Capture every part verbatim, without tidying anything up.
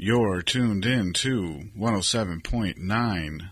You're tuned in to one oh seven point nine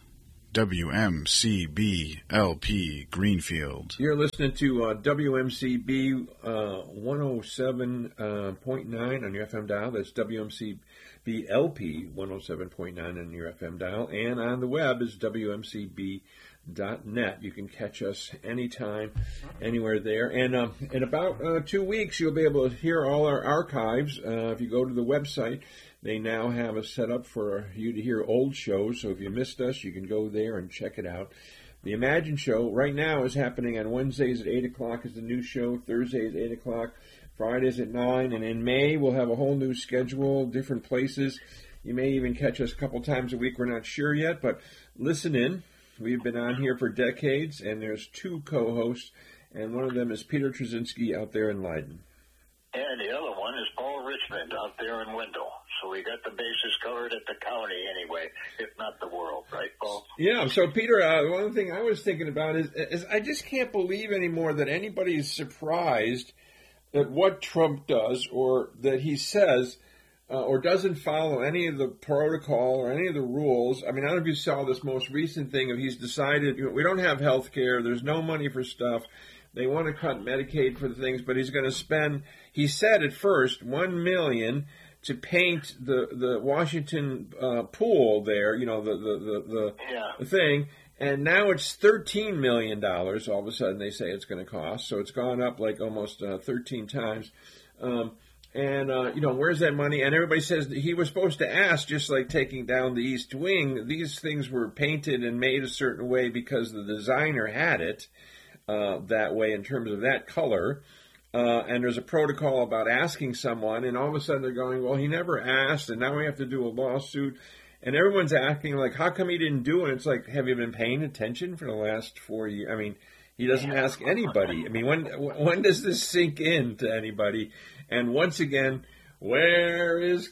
W M C B L P Greenfield. You're listening to uh, W M C B uh, one oh seven point nine on your F M dial. That's W M C B L P one oh seven point nine on your F M dial. And on the web is W M C B dot net. You can catch us anytime, anywhere there. And uh, in about uh, two weeks, you'll be able to hear all our archives. Uh, if you go to the website, they now have us set up for you to hear old shows. So if you missed us, you can go there and check it out. The Imagine Show right now is happening on Wednesdays at eight o'clock is the new show. Thursdays at eight o'clock. Fridays at nine. And in May, we'll have a whole new schedule, different places. You may even catch us a couple times a week. We're not sure yet, but listen in. We've been on here for decades, and there's two co-hosts, and one of them is Peter Trzynski out there in Leiden. And the other one is Paul Richmond out there in Wendell. So we got the bases covered at the county anyway, if not the world, right, Paul? Yeah, so Peter, uh, one thing I was thinking about is, is I just can't believe anymore that anybody is surprised at what Trump does or that he says uh, or doesn't follow any of the protocol or any of the rules. I mean, I don't know if you saw this most recent thing of he's decided, you know, we don't have health care, there's no money for stuff. They want to cut Medicaid for the things, but he's going to spend, he said at first, one million dollars to paint the, the Washington uh, pool there, you know, the the, the, the, yeah. the thing, and now it's thirteen million dollars all of a sudden they say it's going to cost, so it's gone up like almost uh, thirteen times. Um, and, uh, you know, where's that money? And everybody says that he was supposed to ask, just like taking down the East Wing, these things were painted and made a certain way because the designer had it. Uh, that way in terms of that color, uh, and there's a protocol about asking someone, and all of a sudden they're going, well, he never asked, and now we have to do a lawsuit, and everyone's asking, like, how come he didn't do it? It's like, have you been paying attention for the last four years? I mean, he doesn't ask anybody. I mean, when when does this sink in to anybody? And once again, where is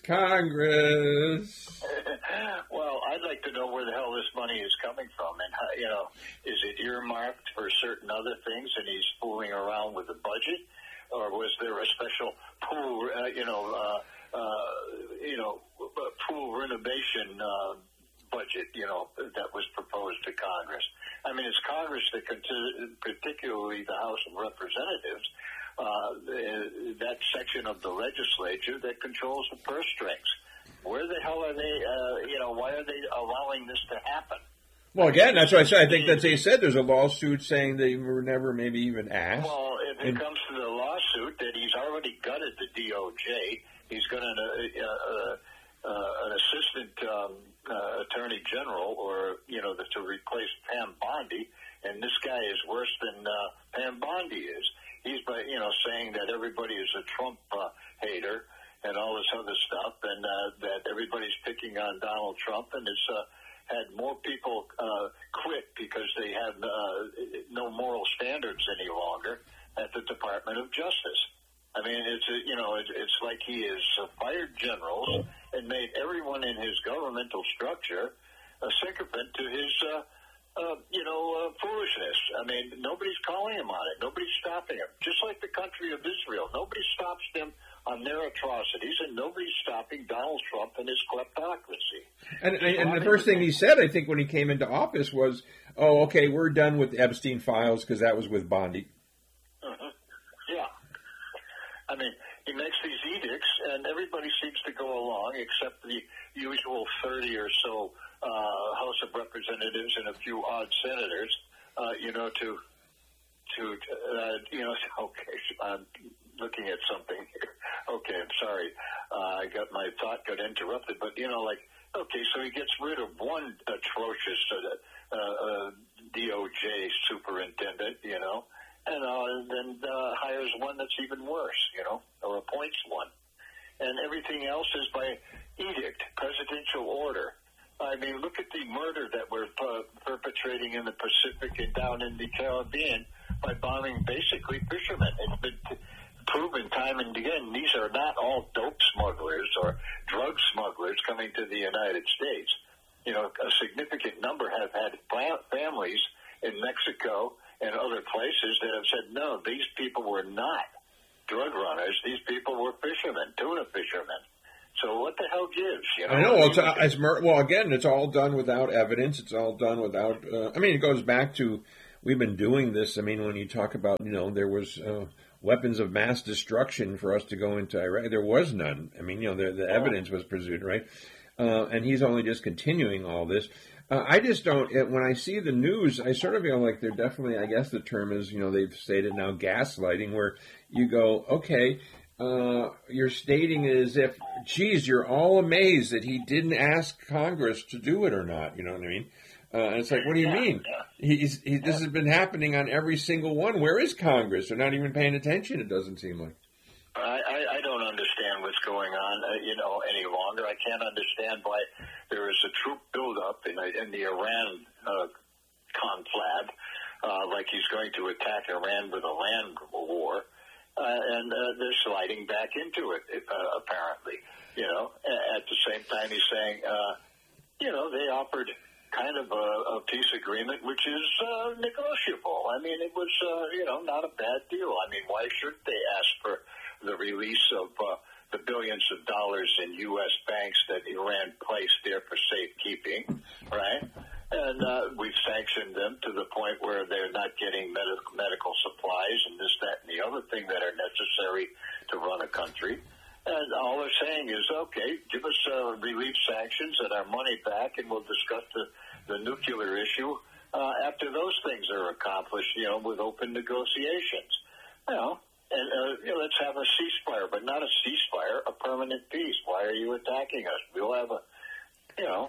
Congress? Well, I'd like to know where the hell this money is coming from, and how, you know, is it earmarked for certain other things, and he's fooling around with the budget, or was there a special pool, uh, you know, uh, uh, you know, pool renovation uh, budget, you know, that was proposed to Congress? I mean, it's Congress that, particularly the House of Representatives, uh, that section of the legislature that controls the purse strings. Where the hell are they, uh, you know, why are they allowing this to happen? Well, again, that's what I said. I think that they said there's a lawsuit saying they were never maybe even asked. Well, if it and, comes to the lawsuit, that he's already gutted the D O J. He's got an, uh, uh, uh, an assistant um, uh, attorney general, or, you know, the, to replace Pam Bondi, and this guy is worse than uh, Pam Bondi is. He's, you know, saying that everybody is a Trump uh, hater and all this other stuff, and uh, that everybody's picking on Donald Trump, and it's uh, had more people uh, quit because they have uh, no moral standards any longer at the Department of Justice. I mean, it's a, you know, it's, it's like he has uh, fired generals and made everyone in his governmental structure a sycophant to his, uh, uh, you know, uh, foolishness. I mean, nobody's calling him on it. Nobody's stopping him. Just like the country of Israel, nobody stops them on their atrocities, and nobody's stopping Donald Trump and his kleptocracy. And, and, and the first thing he said, I think, when he came into office was, oh, okay, we're done with the Epstein files because that was with Bondi. Mm-hmm. Yeah. I mean, he makes these edicts, and everybody seems to go along except the usual thirty or so uh, House of Representatives and a few odd senators, uh, you know, to, to uh, you know, okay, I'm looking at something here. Okay, I'm sorry. Uh, I got my thought got interrupted, but, you know, like, okay, so he gets rid of one atrocious uh, uh, D O J superintendent, you know, and uh, then uh, hires one that's even worse, you know, or appoints one. And everything else is by edict, presidential order. I mean, look at the murder that we're uh, perpetrating in the Pacific and down in the Caribbean by bombing basically fishermen. It's been t- proven time and again, these are not all dope smugglers or drug smugglers coming to the United States. You know, a significant number have had families in Mexico and other places that have said, no, these people were not drug runners. These people were fishermen, tuna fishermen. So what the hell gives? You know? I know. Well, it's, uh, it's well, again, it's all done without evidence. It's all done without. Uh, I mean, it goes back to we've been doing this. I mean, when you talk about, you know, there was uh, weapons of mass destruction for us to go into Iraq. There was none. I mean, you know, the, the evidence was presumed, right? Uh, and he's only just continuing all this. Uh, I just don't. When I see the news, I sort of feel like they're definitely. I guess the term is, you know, they've stated now gaslighting, where you go, okay. Uh, you're stating it as if, geez, you're all amazed that he didn't ask Congress to do it or not. You know what I mean? Uh, and it's like, what do you yeah, mean? Yeah. He's, he, this has been happening on every single one. Where is Congress? They're not even paying attention, it doesn't seem like. I, I, I don't understand what's going on, uh, you know, any longer. I can't understand why there is a troop buildup in, in the Iran uh, conflab, uh, like he's going to attack Iran with a land war. Uh, and uh, they're sliding back into it, uh, apparently. You know, at the same time, he's saying, uh, you know, they offered kind of a, a peace agreement, which is uh, negotiable. I mean, it was, uh, you know, not a bad deal. I mean, why shouldn't they ask for the release of uh, the billions of dollars in U S banks that Iran placed there for safekeeping, right? And uh, we've sanctioned them to the point where they're not getting med- medical supplies and this, that, and the other thing that are necessary to run a country. And all they're saying is, okay, give us uh, relief sanctions and our money back, and we'll discuss the, the nuclear issue uh, after those things are accomplished, you know, with open negotiations. You know, and uh, you know, let's have a ceasefire, but not a ceasefire, a permanent peace. Why are you attacking us? We'll have a You know,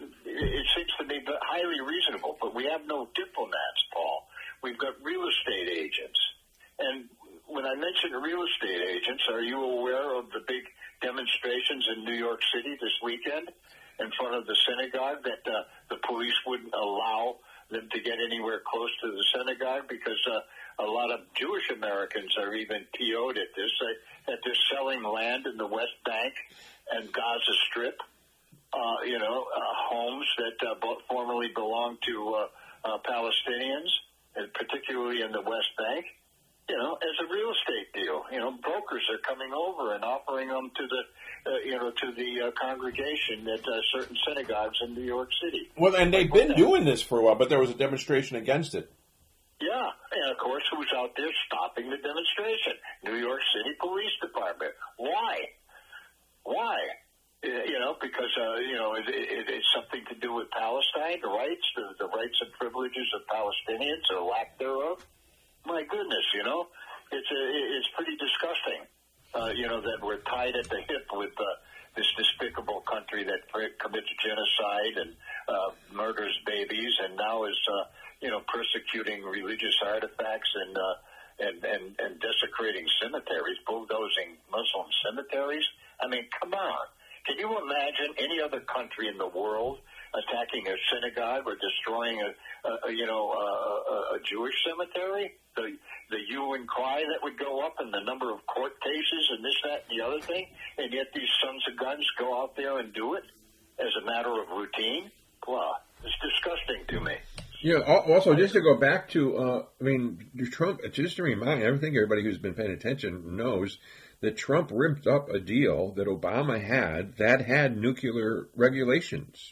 it seems to me highly reasonable, but we have no diplomats, Paul. We've got real estate agents. And when I mention real estate agents, are you aware of the big demonstrations in New York City this weekend in front of the synagogue that uh, the police wouldn't allow them to get anywhere close to the synagogue because uh, a lot of Jewish Americans are even P O'd at this, uh, that they're selling land in the West Bank and Gaza Strip. Uh, you know, uh, homes that uh, both formerly belonged to uh, uh, Palestinians, and particularly in the West Bank, you know, as a real estate deal. You know, brokers are coming over and offering them to the, uh, you know, to the uh, congregation at uh, certain synagogues in New York City. Well, and they've been doing this for a while, but there was a demonstration against it. Yeah, and of course, who's out there stopping the demonstration? New York City Police Department. Why? Why? You know, because, uh, you know, it, it, it's something to do with Palestine, the rights, the, the rights and privileges of Palestinians, or lack thereof. My goodness, you know, it's a, it's pretty disgusting, uh, you know, that we're tied at the hip with uh, this despicable country that commits genocide and uh, murders babies and now is, uh, you know, persecuting religious artifacts and, uh, and, and, and desecrating cemeteries, bulldozing Muslim cemeteries. I mean, come on. Can you imagine any other country in the world attacking a synagogue or destroying a, a, a you know, a, a, a Jewish cemetery? The the hue and cry that would go up, and the number of court cases, and this, that, and the other thing, and yet these sons of guns go out there and do it as a matter of routine. Wow, it's disgusting to me. Yeah. Also, just to go back to, uh, I mean, Trump. Just to remind, I think everybody who's been paying attention knows that Trump ripped up a deal that Obama had that had nuclear regulations,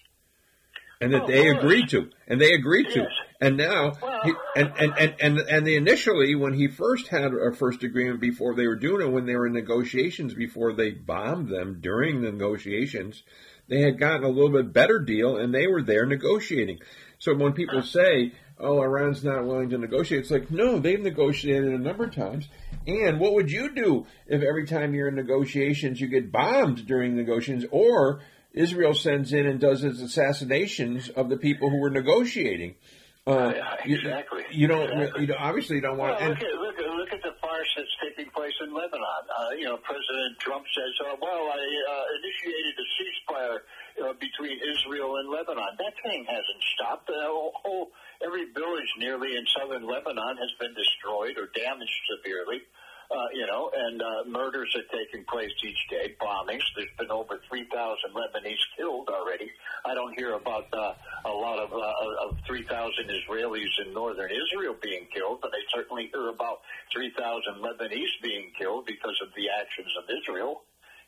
and that oh, they agreed to, and they agreed yes. to, and now, well, he, and, and, and, and, and they initially, when he first had a first agreement before they were doing it, when they were in negotiations before they bombed them during the negotiations, they had gotten a little bit better deal, and they were there negotiating. So when people say, oh, Iran's not willing to negotiate, it's like, no, they've negotiated a number of times. And what would you do if every time you're in negotiations you get bombed during negotiations, or Israel sends in and does its assassinations of the people who were negotiating? Uh, exactly. You, you don't. Exactly. You don't, obviously don't want. Well, look, at, look, at, look at the farce that's taking place in Lebanon. Uh, you know, President Trump says, oh, "Well, I uh, initiated a ceasefire uh, between Israel and Lebanon." That thing hasn't stopped. The whole, whole every village nearly in southern Lebanon has been destroyed or damaged severely. Uh, you know, and uh, murders are taking place each day, bombings. There's been over three thousand Lebanese killed already. I don't hear about uh, a lot of, uh, of three thousand Israelis in northern Israel being killed, but I certainly hear about three thousand Lebanese being killed because of the actions of Israel.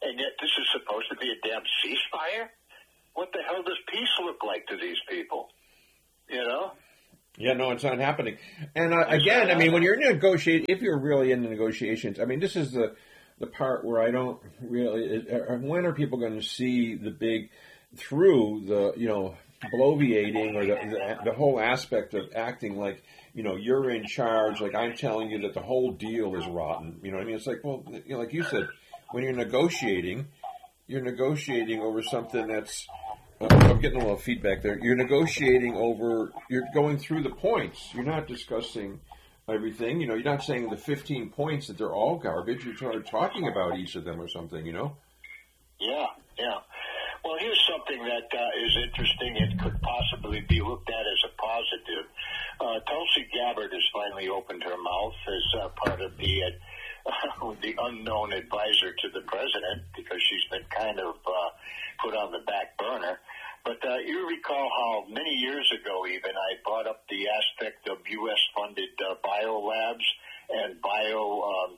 and yet this is supposed to be a damn ceasefire? What the hell does peace look like to these people? You know? Yeah, no, it's not happening. And uh, again, I mean, when you're negotiating, if you're really in the negotiations, I mean, this is the the part where I don't really. Uh, when are people going to see the big through the you know bloviating or the, the the whole aspect of acting like you know you're in charge, like I'm telling you that the whole deal is rotten. You know what I mean? It's like, well, you know, like you said, when you're negotiating, you're negotiating over something that's. I'm getting a little feedback there. You're negotiating over, you're going through the points. You're not discussing everything. You know, you're not saying the fifteen points that they're all garbage. You're trying, talking about each of them or something, you know? Yeah, yeah. Well, here's something that uh, is interesting and could possibly be looked at as a positive. Uh, Tulsi Gabbard has finally opened her mouth as uh, part of the uh, the unknown advisor to the president because she's been kind of uh, put on the back burner. But uh, you recall how many years ago even I brought up the aspect of U S-funded uh, biolabs and bio um,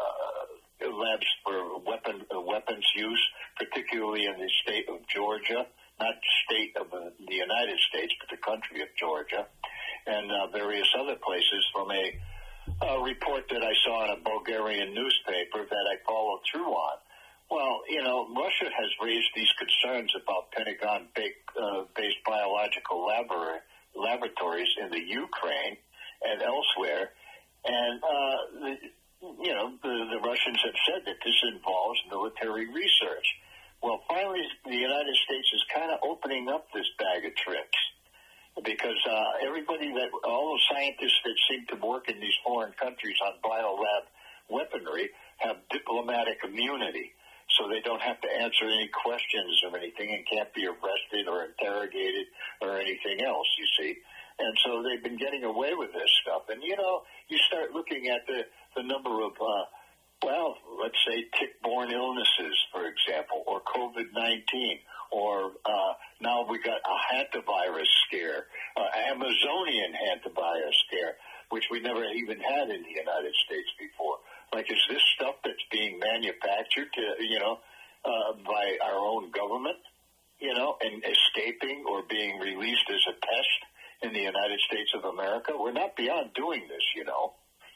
uh, labs for weapon uh, weapons use, particularly in the state of Georgia, not state of uh, the United States, but the country of Georgia, and uh, various other places from a, a report that I saw in a Bulgarian newspaper that I followed through on. Well, you know, Russia has raised these concerns about Pentagon-based uh, based biological labor- laboratories in the Ukraine and elsewhere. And, uh, the, you know, the, the Russians have said that this involves military research. Well, finally, the United States is kind of opening up this bag of tricks because uh, everybody that, all the scientists that seem to work in these foreign countries on biolab weaponry have diplomatic immunity. So they don't have to answer any questions or anything and can't be arrested or interrogated or anything else, you see. And so they've been getting away with this stuff. And, you know, you start looking at the, the number of, uh, well, let's say tick-borne illnesses, for example, or COVID nineteen, or uh, now we got a hantavirus scare, uh, Amazonian hantavirus scare, which we never even had in the United States before. Like, is this stuff that's being manufactured, to, you know, uh, by our own government, you know, and escaping or being released as a test in the United States of America? We're not beyond doing this, you know.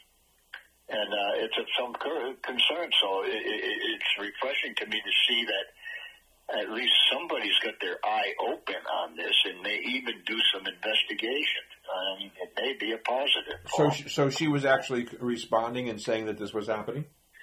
And uh, it's of some concern. So it, it, it's refreshing to me to see that at least somebody's got their eye open on this and may even do some investigation. I mean, it may be a positive. So, she, so she was actually responding and saying that this was happening?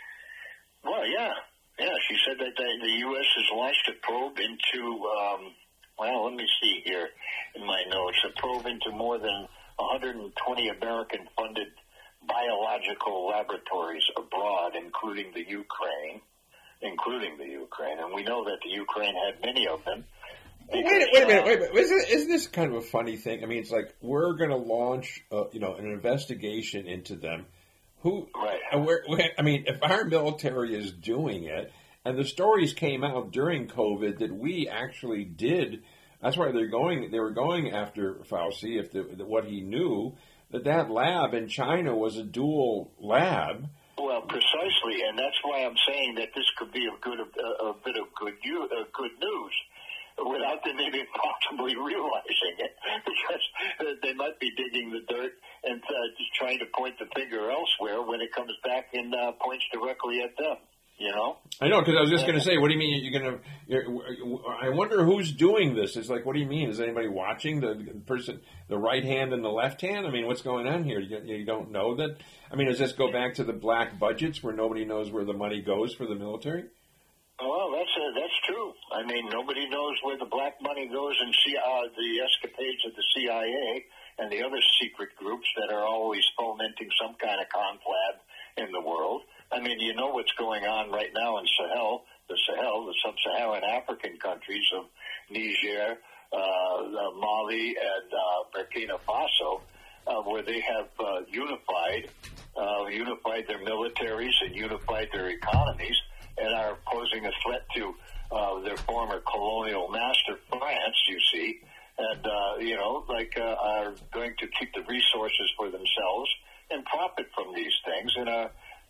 Well, yeah. Yeah, she said that the, the U S has launched a probe into, um, well, let me see here in my notes, a probe into more than one hundred twenty American-funded biological laboratories abroad, including the Ukraine, including the Ukraine. And we know that the Ukraine had many of them. Because, wait, wait a minute, wait a minute. Isn't, isn't this kind of a funny thing? I mean, it's like we're going to launch, uh, you know, an investigation into them. Who? Right. And we're, we're, I mean, if our military is doing it, and the stories came out during COVID that we actually did. That's why they're going. They were going after Fauci if the, the, what he knew that that lab in China was a dual lab. Well, precisely, and that's why I'm saying that this could be a good a, a bit of good you, uh, good news, without them even possibly realizing it, because they might be digging the dirt and uh, just trying to point the finger elsewhere when it comes back and uh, points directly at them. You know? I know, because I was just going to say, what do you mean you're going to? I wonder who's doing this. It's like, what do you mean? Is anybody watching the person, the right hand and the left hand? I mean, what's going on here? You, you don't know that? I mean, does this go back to the black budgets where nobody knows where the money goes for the military? Well, that's uh, that's true. I mean, nobody knows where the black money goes in C- uh, the escapades of the C I A and the other secret groups that are always fomenting some kind of conflab in the world. I mean, you know what's going on right now in Sahel, the Sahel, the sub-Saharan African countries of Niger, uh, Mali, and uh, Burkina Faso, uh, where they have uh, unified, uh, unified their militaries and unified their economies, and are posing a threat to uh, their former colonial master, France, you see, and, uh, you know, like, uh, are going to keep the resources for themselves and profit from these things, and are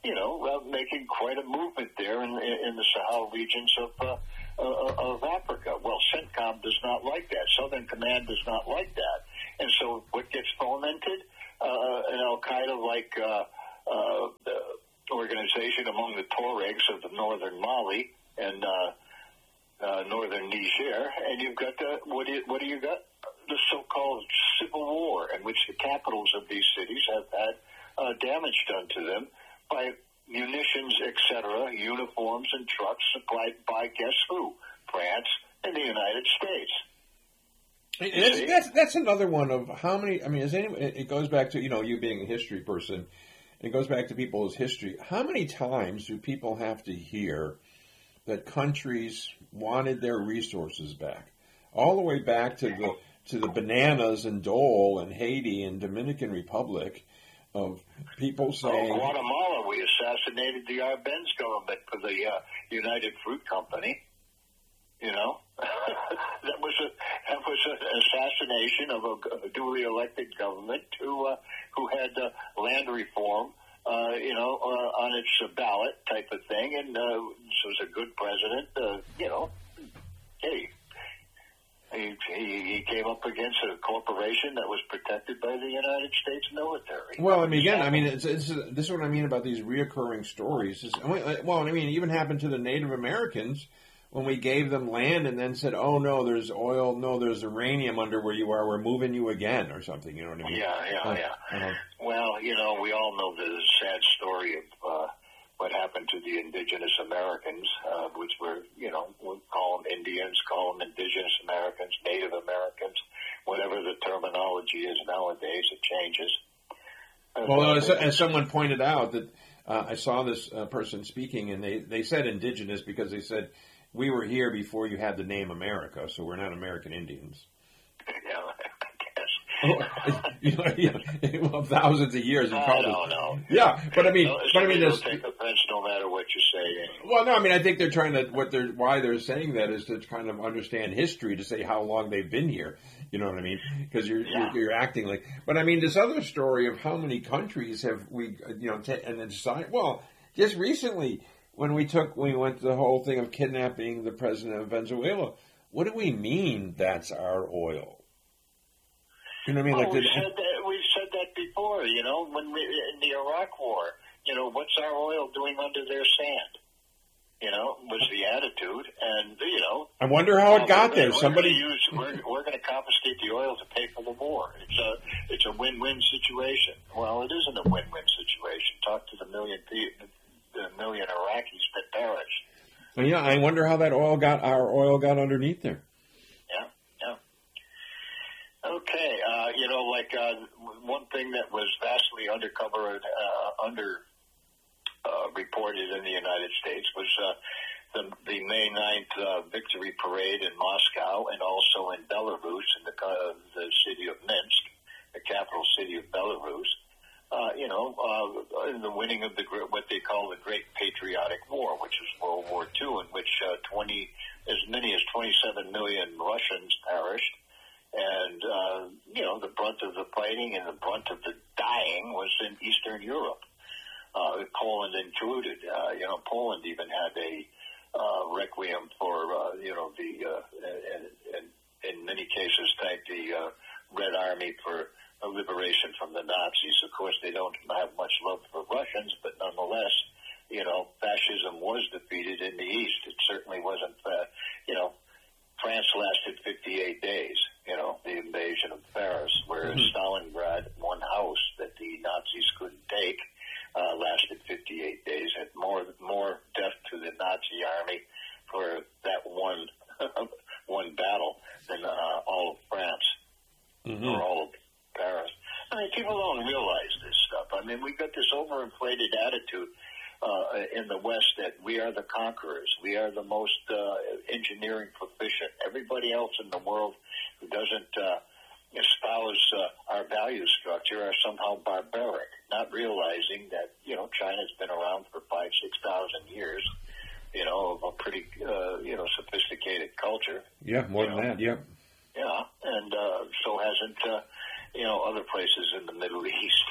you know, uh, making quite a movement there in, in the Sahel regions of uh, uh, of Africa. Well, CENTCOM does not like that. Southern Command does not like that. And so what gets fomented? Uh, an Al-Qaeda-like uh, uh, organization among the Tuaregs of the northern Mali and uh, uh, northern Niger. And you've got the, what do you, what do you got? The so-called civil war in which the capitals of these cities have had uh, damage done to them by munitions, et cetera, uniforms and trucks supplied by guess who? France and the United States. That's, that's, that's another one of how many, I mean, is any, it goes back to, you know, you being a history person, it goes back to people's history. How many times do people have to hear that countries wanted their resources back? All the way back to the to the bananas and Dole and Haiti and Dominican Republic of people saying... Oh, Guatemala, we assassinated the Arbenz government for the uh, United Fruit Company. You know, that was a that was an assassination of a, a duly elected government who uh, who had uh, land reform, uh, you know, uh, on its ballot type of thing, and uh, this was a good president. Uh, you know, hey, he, he he came up against a corporation that was protected by the United States military. Well, I mean, again, I mean, it's, it's, this is what I mean about these reoccurring stories. It's, well, I mean, it even happened to the Native Americans. When we gave them land and then said, oh, no, there's oil, no, there's uranium under where you are, we're moving you again or something, you know what I mean? Yeah, yeah, uh, yeah. Uh-huh. Well, you know, we all know the sad story of uh, what happened to the indigenous Americans, uh, which were, you know, we'll call them Indians, call them indigenous Americans, Native Americans, whatever the terminology is nowadays, it changes. Well, as, as someone pointed out, that uh, I saw this uh, person speaking, and they, they said indigenous because they said, we were here before you had the name America, so we're not American Indians. Yeah, I guess. you know, yeah, well, thousands of years. I don't know. Yeah, but I mean, no, but I mean, there's take offense no matter what you say. Anyway. Well, no, I mean, I think they're trying to. What they're why they're saying that is to kind of understand history, to say how long they've been here. You know what I mean? Because you're, yeah. you're you're acting like. But I mean, this other story of how many countries have we, you know, t- and then decide. Well, just recently. When we took, we went to the whole thing of kidnapping the president of Venezuela. What do we mean that's our oil? You know what I mean? Well, like we the, said that we said that before. You know, when we in the Iraq War, you know, what's our oil doing under their sand? You know, was the attitude, and you know. I wonder how well, it got there. We're Somebody gonna use, we're we're going to confiscate the oil to pay for the war. It's a it's a win-win situation. Well, it isn't a win-win situation. Talk to the million people. The million Iraqis that perished. Well, yeah, I wonder how that oil got our oil got underneath there. Yeah, yeah. Okay, uh, you know, like uh, one thing that was vastly undercover, uh, under uh, reported in the United States was uh, the the May ninth uh, victory parade in Moscow and also in Belarus, in the uh, the city of Minsk, the capital city of Belarus. Uh, you know, uh, in the winning of the what they call the Great Patriotic War, which is World War Two, in which uh, twenty, as many as twenty-seven million Russians perished, and uh, you know the brunt of the fighting and the brunt of the dying was in Eastern Europe, uh, Poland included. Uh, you know, Poland even had a uh, requiem for uh, you know the uh, and, and in many cases thanked the uh, Red Army for a liberation from the Nazis. Of course, they don't have much love for Russians, but nonetheless, you know, fascism was defeated in the East. It certainly wasn't, uh, you know, France lasted fifty-eight days, you know, the invasion of Paris, whereas mm-hmm. Stalingrad, one house that the Nazis couldn't take, uh, lasted fifty-eight days, and more more death to the Nazi army for that one one battle than uh, all of France, mm-hmm. or all of Paris. I mean, people don't realize this stuff. I mean, we've got this overinflated attitude uh, in the West that we are the conquerors. We are the most uh, engineering proficient. Everybody else in the world who doesn't uh, espouse uh, our value structure are somehow barbaric, not realizing that, you know, China's been around for five, six thousand years, you know, of a pretty, uh, you know, sophisticated culture. Yeah, more than know. that, yeah. Yeah, and uh, so hasn't... Uh, you know, other places in the Middle East.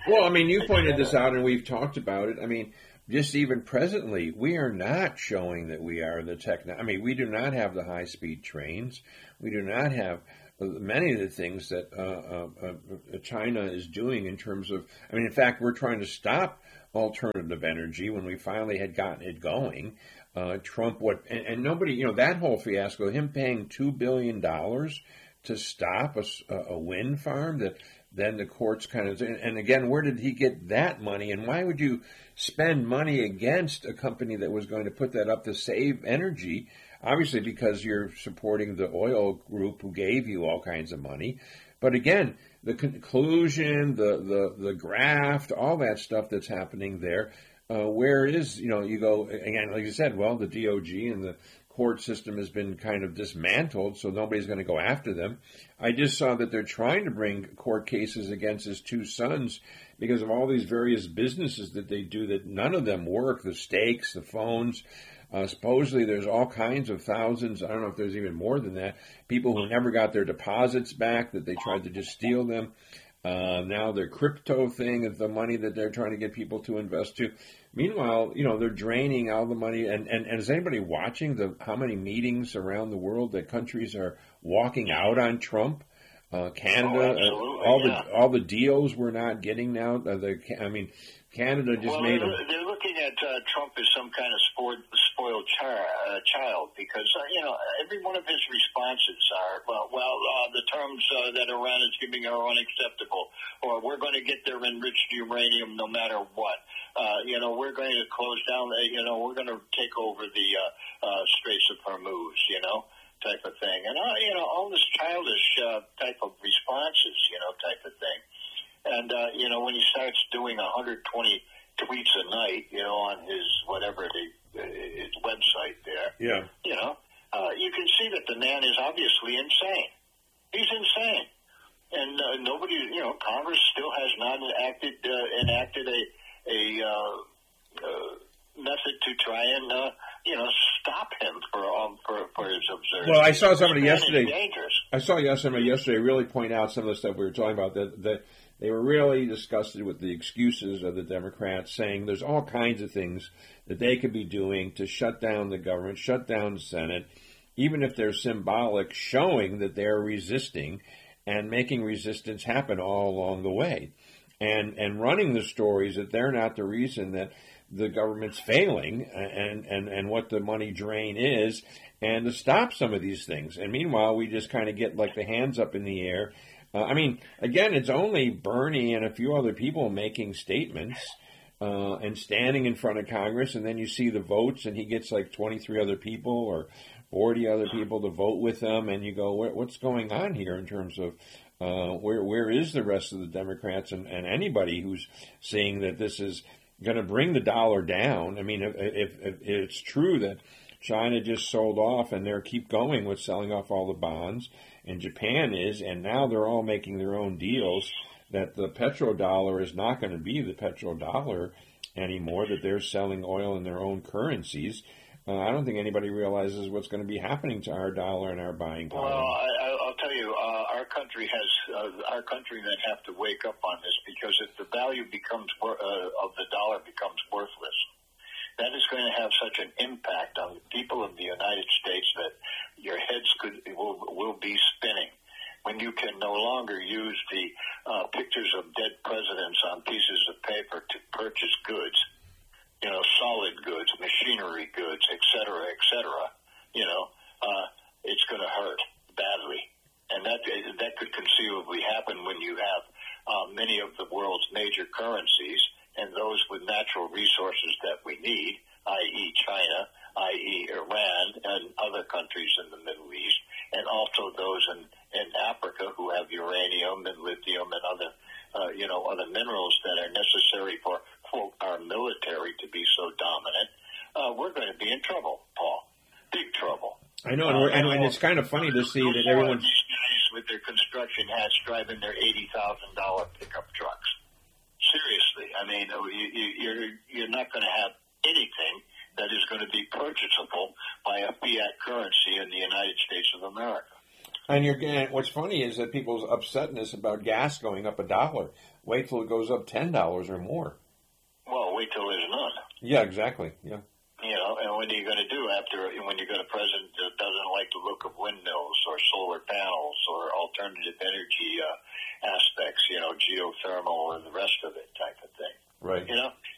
Well, I mean, you pointed this out, and we've talked about it. I mean, just even presently, we are not showing that we are the techno. I mean, we do not have the high-speed trains. We do not have many of the things that uh, uh, uh, China is doing in terms of. I mean, in fact, we're trying to stop alternative energy when we finally had gotten it going. Uh, Trump, what, and, and nobody, you know, that whole fiasco, him paying two billion dollars to stop a, a wind farm that then the courts kind of, and, and again, where did he get that money? And why would you spend money against a company that was going to put that up to save energy? Obviously, because you're supporting the oil group who gave you all kinds of money. But again, the conclusion, the, the, the graft, all that stuff that's happening there, uh, where is, you know, you go, again, like you said, well, the D O G and the court system has been kind of dismantled, so nobody's going to go after them. I just saw that they're trying to bring court cases against his two sons because of all these various businesses that they do that none of them work, the steaks, the phones. Uh, supposedly there's all kinds of thousands, I don't know if there's even more than that, people who never got their deposits back, that they tried to just steal them. Uh, now their crypto thing is the money that they're trying to get people to invest to. Meanwhile, you know, they're draining all the money. And, and, and is anybody watching the how many meetings around the world that countries are walking out on Trump? Uh, Canada, oh, uh, all yeah. the all the deals we're not getting now. Uh, the, I mean, Canada just well, made. They're, a, they're looking at uh, Trump as some kind of spoiled, spoiled char, uh, child because uh, you know every one of his responses are well, well, uh, the terms uh, that Iran is giving are unacceptable, or we're going to get their enriched uranium no matter what. Uh, you know, we're going to close down. You know, we're going to take over the uh, uh, Straits of Hormuz. You know. Type of thing, and uh, you know all this childish uh, type of responses, you know, type of thing, and uh, you know when he starts doing one hundred twenty tweets a night, you know, on his whatever the his website there, yeah, you know, uh, you can see that the man is obviously insane. He's insane, and uh, nobody, you know, Congress still has not enacted uh, enacted a a uh, uh, method to try and. Uh, You know, stop him for um, for, for his absurd. Well, I saw somebody yesterday. Dangerous. I saw somebody yesterday really point out some of the stuff we were talking about. That that they were really disgusted with the excuses of the Democrats, saying there's all kinds of things that they could be doing to shut down the government, shut down the Senate, even if they're symbolic, showing that they're resisting and making resistance happen all along the way, and and running the stories that they're not the reason that the government's failing and, and, and what the money drain is, and to stop some of these things. And meanwhile, we just kind of get like the hands up in the air. Uh, I mean, again, it's only Bernie and a few other people making statements uh, and standing in front of Congress, and then you see the votes, and he gets like twenty-three other people or forty other people to vote with him, and you go, what's going on here in terms of uh, where where is the rest of the Democrats and, and anybody who's saying that this is going to bring the dollar down? I mean, if, if, if it's true that China just sold off and they're keep going with selling off all the bonds, and Japan is, and now they're all making their own deals, that the petrodollar is not going to be the petrodollar anymore, that they're selling oil in their own currencies. Uh, I don't think anybody realizes what's going to be happening to our dollar and our buying power. Well, I, I'll tell you, uh, our country has uh, our countrymen have to wake up on this, because if the value becomes uh, of the dollar becomes worthless, that is going to have such an impact on the people of the United States that your heads could will will be spinning when you can no longer use the uh, pictures of dead presidents on pieces of paper to purchase goods. You know, solid goods, machinery goods, et cetera, et cetera. You know, uh, it's going to hurt badly. And that that could conceivably happen when you have uh, many of the world's major currencies and those with natural resources that we need, that is. China, that is. Iran, and other countries in the Middle East, and also those in, in Africa who have uranium and lithium and other, uh, you know, other minerals that are necessary for, quote, our military to be so dominant. Uh, we're going to be in trouble, Paul. Big trouble. I know, and, we're, and, and it's kind of funny to see that everyone's with their construction hats driving their eighty thousand dollar pickup trucks. Seriously, I mean, you, you, you're you're not going to have anything that is going to be purchasable by a fiat currency in the United States of America. And you're getting, what's funny is that people's upsetness about gas going up a dollar. Wait till it goes up ten dollars or more. Well, wait till there's none. Yeah, exactly. Yeah. You know, and what are you going to do after when you got a president that doesn't like the look of windmills or solar panels or alternative energy uh, aspects, you know, geothermal and the rest of it type of thing. Right. You know,